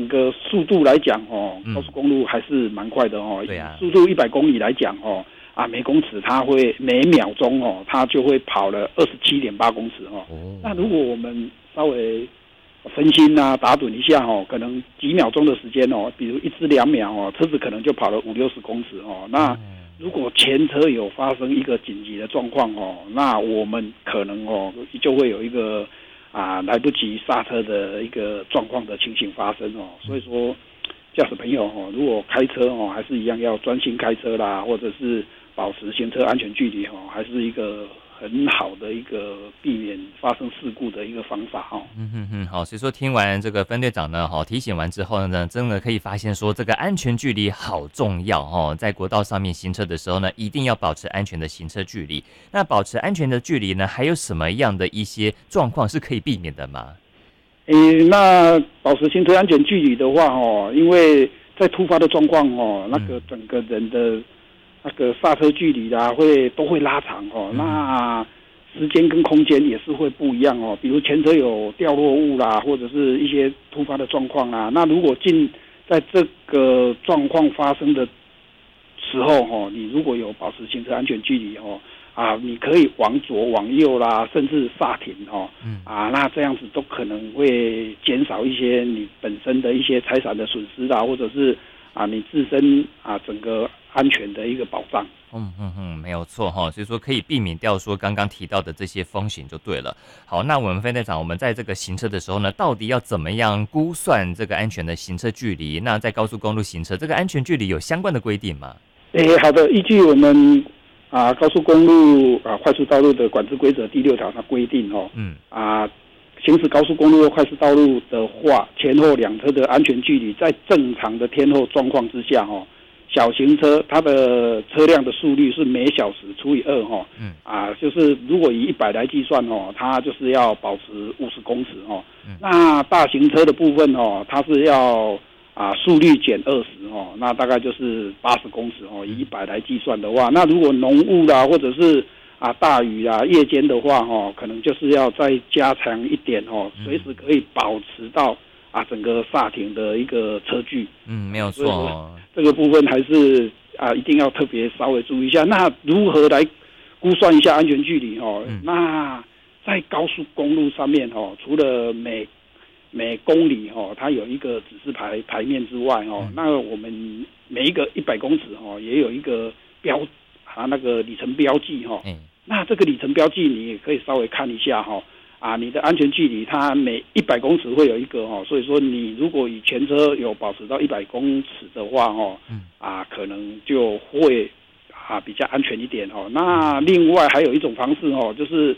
整个速度来讲高速公路还是蛮快的对啊，速度100公里来讲每公尺它会每秒钟它就会跑了27.8公尺那如果我们稍微分心打盹一下可能几秒钟的时间比如1至2秒车子可能就跑了50-60公尺那如果前车有发生一个紧急的状况那我们可能就会有一个来不及刹车的一个状况的情形发生所以说驾驶朋友如果开车还是一样要专心开车啦，或者是保持行车安全距离还是一个很好的一个避免发生事故的一个方法好，所以说听完这个分队长呢提醒完之后呢，真的可以发现说这个安全距离好重要在国道上面行车的时候呢，一定要保持安全的行车距离。那保持安全的距离呢，还有什么样的一些状况是可以避免的吗？ 那保持行车安全距离的话因为在突发的状况那个整个人的那个刹车距离都会拉长那时间跟空间也是会不一样比如前车有掉落物啦，或者是一些突发的状况那如果在这个状况发生的时候你如果有保持行车安全距离你可以往左往右啦，甚至刹停那这样子都可能会减少一些你本身的一些财产的损失啦，或者是你自身整个安全的一个保障。 没有错所以说可以避免掉说刚刚提到的这些风险就对了。好，那我们分队长，我们在这个行车的时候呢，到底要怎么样估算这个安全的行车距离？那在高速公路行车，这个安全距离有相关的规定吗？ 好的，依据我们高速公路快速道路的管制规则第6条，它规定行驶高速公路或快速道路的话，前后两车的安全距离在正常的天候状况之下小型车它的车辆的速率是每小时除以2就是如果以100来计算它就是要保持50公尺那大型车的部分它是要速率减20那大概就是80公尺以100来计算的话，那如果浓雾啦或者是大雨夜间的话可能就是要再加强一点随时可以保持到整个刹停的一个车距。 没有错这个部分还是一定要特别稍微注意一下。那如何来估算一下安全距离那在高速公路上面除了每公里它有一个指示牌面之外那我们每一个100公尺也有一个那个里程标记那这个里程标记你也可以稍微看一下你的安全距离它每100公尺会有一个所以说你如果以前车有保持到100公尺的话可能就会比较安全一点那另外还有一种方式就是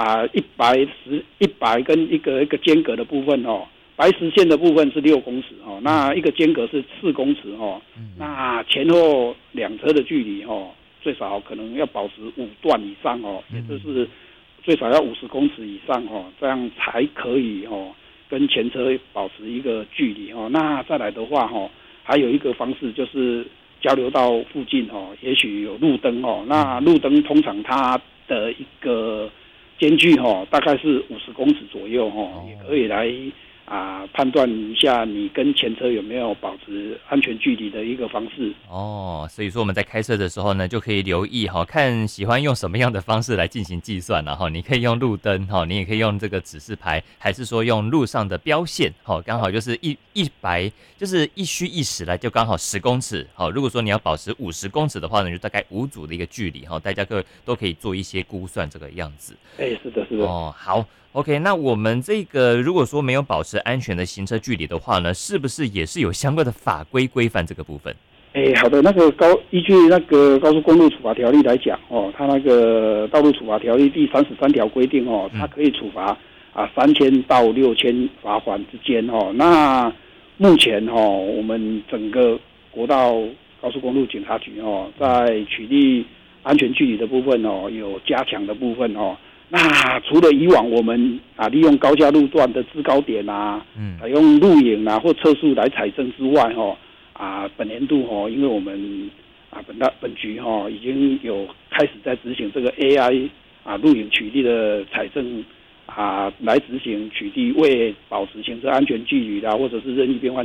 100跟一个间隔的部分白实线的部分是6公尺那一个间隔是4公尺那前后两车的距离最少可能要保持5段以上也就是最少要50公尺以上这样才可以跟前车保持一个距离那再来的话还有一个方式就是交流道附近也许有路灯那路灯通常它的一个间距大概是50公尺左右也可以来判断一下你跟前车有没有保持安全距离的一个方式所以说我们在开车的时候呢，就可以留意看喜欢用什么样的方式来进行计算你可以用路灯你也可以用这个指示牌，还是说用路上的标线刚好就是100就是一虚一实来就刚好10公尺如果说你要保持50公尺的话呢，就大概5组的一个距离大家都可以做一些估算这个样子。 是的好OK， 那我们这个如果说没有保持安全的行车距离的话呢，是不是也是有相关的法规规范这个部分？ 好的，那个依据那个高速公路处罚条例来讲它那个道路处罚条例第33条规定它可以处罚3000到6000罚款之间那目前我们整个国道高速公路警察局在取缔安全距离的部分有加强的部分那除了以往我们利用高架路段的制高点采用录影或测速来采证之外本年度因为我们本局已经有开始在执行这个 AI 录影取缔的采证来执行取缔为保持行车安全距离或者是任意变换